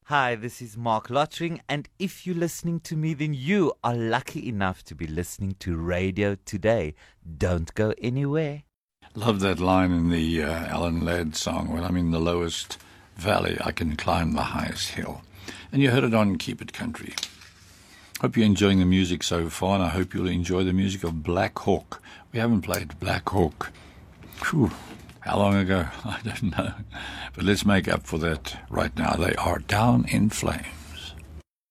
Hi, this is Mark Lottering, and if you're listening to me, then you are lucky enough to be listening to Radio Today. Don't go anywhere. Love that line in the Alan Ladd song, when I'm in the lowest valley, I can climb the highest hill. And you heard it on Keep It Country. Hope you're enjoying the music so far, and I hope you'll enjoy the music of Black Hawk. We haven't played Black Hawk. Whew. How long ago? I don't know. But let's make up for that right now. They are Down in Flames.